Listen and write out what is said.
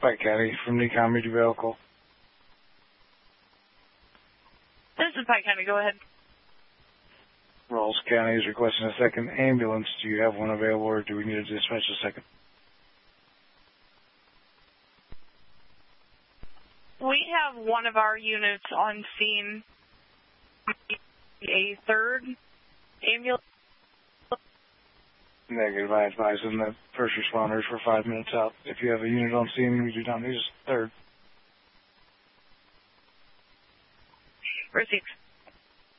Pike County from Necom Media Vehicle. This is Pike County. Go ahead. Rawls County is requesting a second ambulance. Do you have one available, or do we need to dispatch a second? We have one of our units on scene. A third ambulance. Negative. I advise them that first responders were 5 minutes out. If you have a unit on scene, we do not need a third. Received.